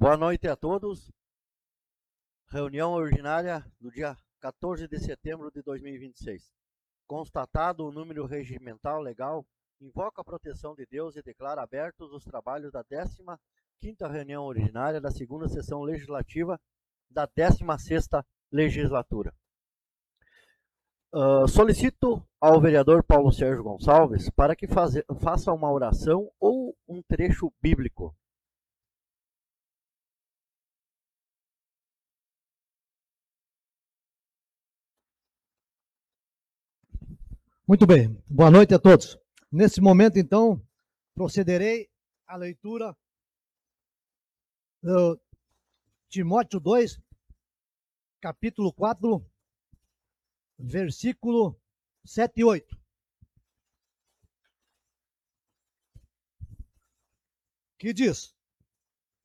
Boa noite a todos. Reunião ordinária do dia 14 de setembro de 2026. Constatado o número regimental legal, invoca a proteção de Deus e declara abertos os trabalhos da 15ª reunião ordinária da segunda sessão legislativa da 16ª legislatura. Solicito ao vereador Paulo Sérgio Gonçalves para que faça uma oração ou um trecho bíblico. Muito bem, boa noite a todos. Nesse momento, então, procederei à leitura do Timóteo 2, capítulo 4, versículo 7 e 8. Que diz: